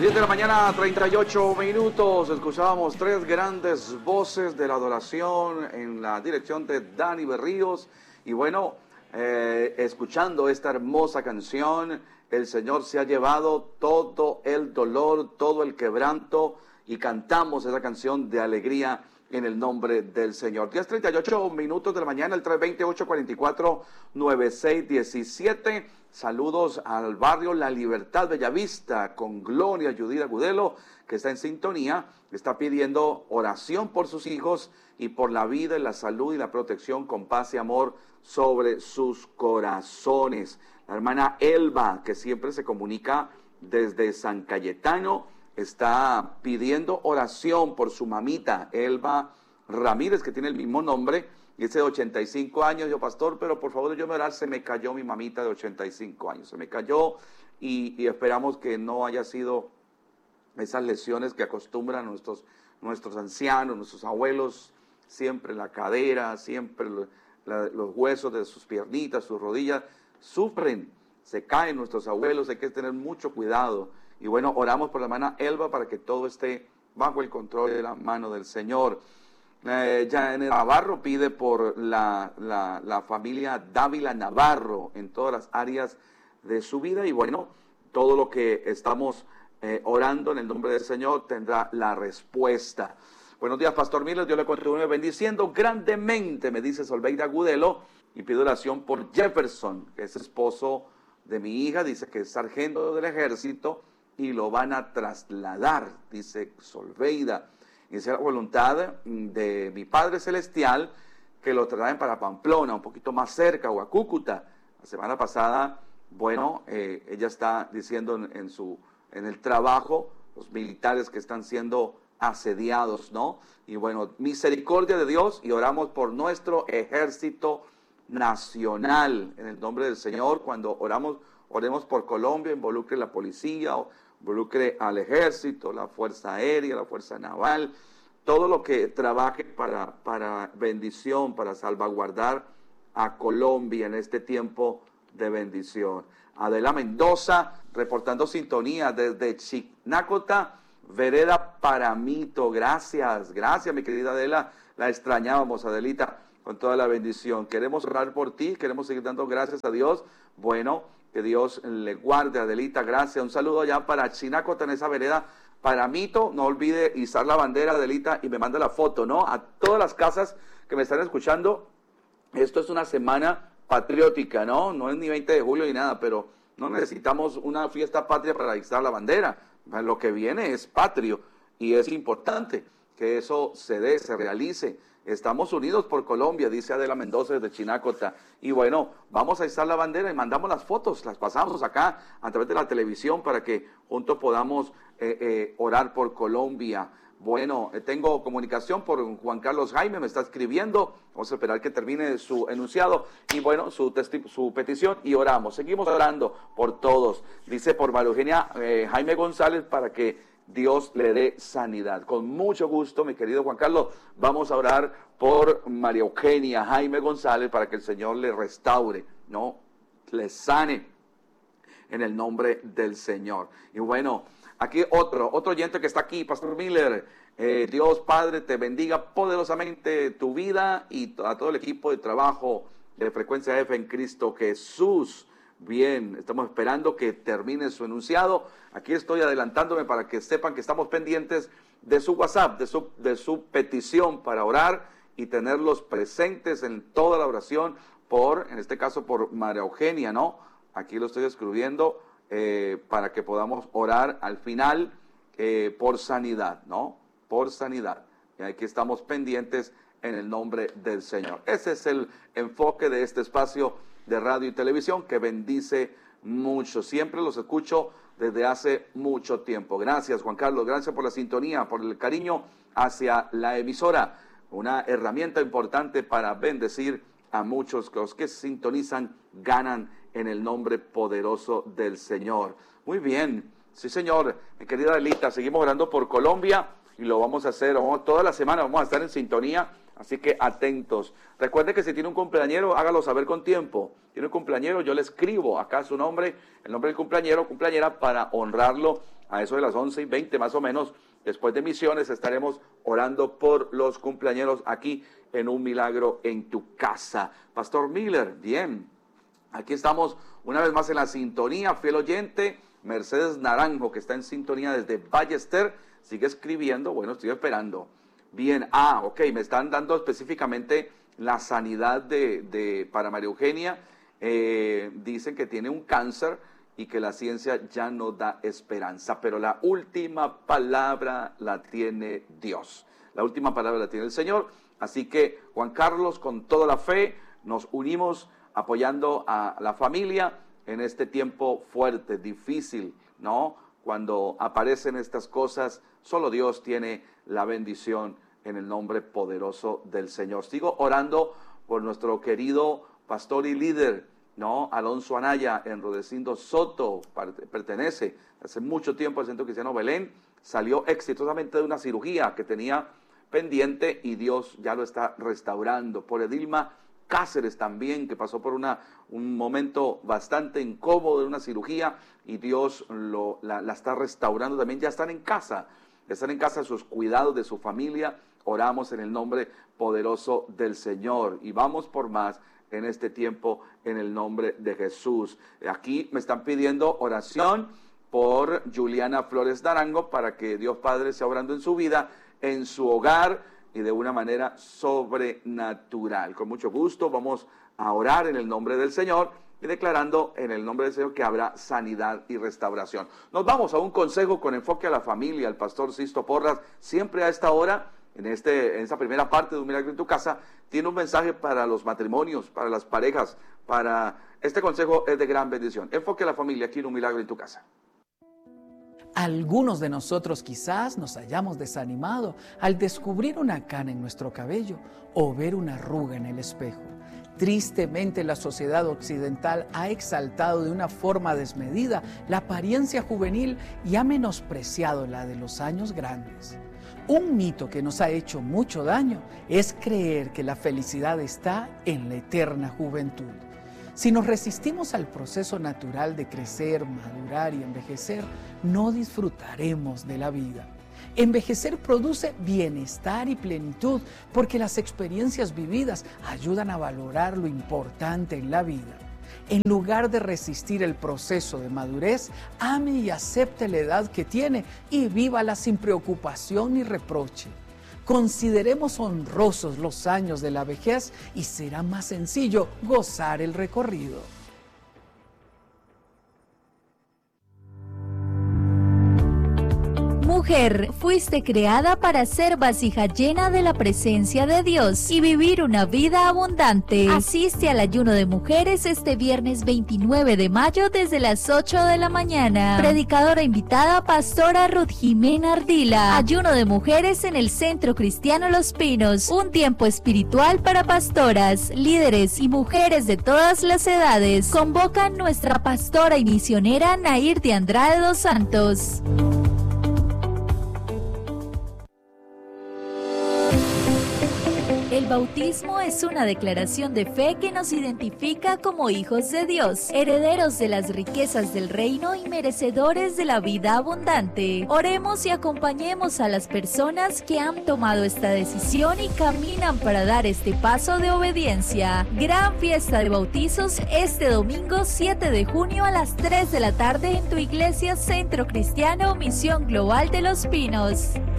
10 de la mañana, 38 minutos. Escuchábamos tres grandes voces de la adoración en la dirección de Dani Berríos. Y bueno, escuchando esta hermosa canción, el Señor se ha llevado todo el dolor, todo el quebranto, y cantamos esa canción de alegría en el nombre del Señor. 10:38 minutos de la mañana, el 320-844-9617. Saludos al barrio La Libertad Bellavista con Gloria Judith Agudelo, que está en sintonía, está pidiendo oración por sus hijos y por la vida y la salud y la protección con paz y amor sobre sus corazones. La hermana Elba, que siempre se comunica desde San Cayetano, está pidiendo oración por su mamita, Elba Ramírez, que tiene el mismo nombre, y es de 85 años. Yo, pastor, pero por favor, yo me orar, se me cayó mi mamita de 85 años, se me cayó, y esperamos que no haya sido esas lesiones que acostumbran nuestros ancianos, nuestros abuelos, siempre la cadera, siempre los huesos de sus piernitas, sus rodillas, sufren, se caen nuestros abuelos, hay que tener mucho cuidado. Y bueno, oramos por la hermana Elba para que todo esté bajo el control de la mano del Señor. Janet Navarro pide por la familia Dávila Navarro en todas las áreas de su vida. Y bueno, todo lo que estamos orando en el nombre del Señor tendrá la respuesta. Buenos días, Pastor Miller, Dios le continúe bendiciendo grandemente, me dice Solveida Agudelo, y pido oración por Jefferson, que es esposo de mi hija, dice que es sargento del ejército y lo van a trasladar, dice Solveida. Y es la voluntad de mi Padre Celestial que lo trasladen para Pamplona, un poquito más cerca, o a Cúcuta. La semana pasada, bueno, ella está diciendo en el trabajo, los militares que están siendo asediados, ¿no? Y bueno, misericordia de Dios, y oramos por nuestro ejército nacional, en el nombre del Señor. Cuando oremos por Colombia, involucre la policía, involucre al ejército, la fuerza aérea, la fuerza naval, todo lo que trabaje para bendición, para salvaguardar a Colombia en este tiempo de bendición. Adela Mendoza, reportando sintonía desde Chinácota, Vereda Paramito. Gracias, mi querida Adela, la extrañábamos, Adelita, con toda la bendición. Queremos orar por ti, queremos seguir dando gracias a Dios. Bueno, que Dios le guarde, Adelita, gracias. Un saludo allá para Chinácota, en esa vereda Paramito. No olvide izar la bandera, Adelita, y me manda la foto, ¿no? A todas las casas que me están escuchando, esto es una semana patriótica, ¿no? No es ni 20 de julio ni nada, pero no necesitamos una fiesta patria para izar la bandera. Lo que viene es patrio, y es importante que eso se dé, se realice. Estamos unidos por Colombia, dice Adela Mendoza desde Chinácota. Y bueno, vamos a izar la bandera y mandamos las fotos, las pasamos acá a través de la televisión para que juntos podamos orar por Colombia. Bueno, tengo comunicación por Juan Carlos Jaime, me está escribiendo. Vamos a esperar que termine su enunciado y bueno, su petición, y oramos. Seguimos orando por todos. Dice por María Eugenia Jaime González, para que Dios le dé sanidad. Con mucho gusto, mi querido Juan Carlos, vamos a orar por María Eugenia Jaime González para que el Señor le restaure, ¿no? Le sane en el nombre del Señor. Y bueno, aquí otro oyente que está aquí, Pastor Miller. Dios Padre te bendiga poderosamente tu vida y a todo el equipo de trabajo de Frecuencia F en Cristo Jesús. Bien, estamos esperando que termine su enunciado. Aquí estoy adelantándome para que sepan que estamos pendientes de su WhatsApp, de su petición para orar y tenerlos presentes en toda la oración en este caso por María Eugenia, ¿no? Aquí lo estoy escribiendo para que podamos orar al final por sanidad, ¿no? Por sanidad. Y aquí estamos pendientes en el nombre del Señor. Ese es el enfoque de este espacio de radio y televisión que bendice mucho. Siempre los escucho desde hace mucho tiempo. Gracias, Juan Carlos, gracias por la sintonía, por el cariño hacia la emisora. Una herramienta importante para bendecir a muchos. Los que sintonizan ganan en el nombre poderoso del Señor. Muy bien, sí señor, mi querida Adelita, seguimos orando por Colombia y lo vamos a hacer toda la semana, vamos a estar en sintonía. Así que atentos. Recuerde que si tiene un cumpleañero, hágalo saber con tiempo. Tiene un cumpleañero, yo le escribo acá su nombre, el nombre del cumpleañero, cumpleañera, para honrarlo a eso de las 11:20 más o menos, después de misiones, estaremos orando por los cumpleañeros aquí en Un Milagro en tu Casa. Pastor Miller, bien, aquí estamos una vez más en la sintonía, fiel oyente. Mercedes Naranjo, que está en sintonía desde Ballester, sigue escribiendo, bueno, estoy esperando. Bien, ok, me están dando específicamente la sanidad para María Eugenia. Dicen que tiene un cáncer y que la ciencia ya no da esperanza, pero la última palabra la tiene Dios, la última palabra la tiene el Señor. Así que, Juan Carlos, con toda la fe, nos unimos apoyando a la familia en este tiempo fuerte, difícil, ¿no? Cuando aparecen estas cosas, solo Dios tiene la bendición en el nombre poderoso del Señor. Sigo orando por nuestro querido pastor y líder, ¿no? Alonso Anaya, en Rodecindo Soto, pertenece hace mucho tiempo al Centro Cristiano Belén, salió exitosamente de una cirugía que tenía pendiente y Dios ya lo está restaurando. Por Edilma Cáceres también, que pasó por un momento bastante incómodo de una cirugía y Dios la está restaurando también. Ya están en casa sus cuidados de su familia. Oramos en el nombre poderoso del Señor y vamos por más en este tiempo en el nombre de Jesús. Aquí me están pidiendo oración por Juliana Flores Darango para que Dios Padre sea obrando en su vida, en su hogar y de una manera sobrenatural. Con mucho gusto vamos a orar en el nombre del Señor y declarando en el nombre del Señor que habrá sanidad y restauración. Nos vamos a un consejo con enfoque a la familia. El pastor Sisto Porras siempre a esta hora, en esta primera parte de Un Milagro en tu Casa, tiene un mensaje para los matrimonios, para las parejas, este consejo es de gran bendición. Enfoque a la familia aquí en Un Milagro en tu Casa. Algunos de nosotros quizás nos hayamos desanimado al descubrir una cana en nuestro cabello o ver una arruga en el espejo. Tristemente, la sociedad occidental ha exaltado de una forma desmedida la apariencia juvenil y ha menospreciado la de los años grandes. Un mito que nos ha hecho mucho daño es creer que la felicidad está en la eterna juventud. Si nos resistimos al proceso natural de crecer, madurar y envejecer, no disfrutaremos de la vida. Envejecer produce bienestar y plenitud porque las experiencias vividas ayudan a valorar lo importante en la vida. En lugar de resistir el proceso de madurez, ame y acepte la edad que tiene y vívala sin preocupación ni reproche. Consideremos honrosos los años de la vejez y será más sencillo gozar el recorrido. Mujer, fuiste creada para ser vasija llena de la presencia de Dios y vivir una vida abundante. Asiste al ayuno de mujeres este viernes 29 de mayo desde las 8 de la mañana. Predicadora invitada, Pastora Ruth Jimena Ardila. Ayuno de mujeres en el Centro Cristiano Los Pinos. Un tiempo espiritual para pastoras, líderes y mujeres de todas las edades. Convoca nuestra pastora y misionera Nair de Andrade dos Santos. El bautismo es una declaración de fe que nos identifica como hijos de Dios, herederos de las riquezas del reino y merecedores de la vida abundante. Oremos y acompañemos a las personas que han tomado esta decisión y caminan para dar este paso de obediencia. Gran fiesta de bautizos este domingo 7 de junio a las 3 de la tarde en tu iglesia Centro Cristiano Misión Global de Los Pinos.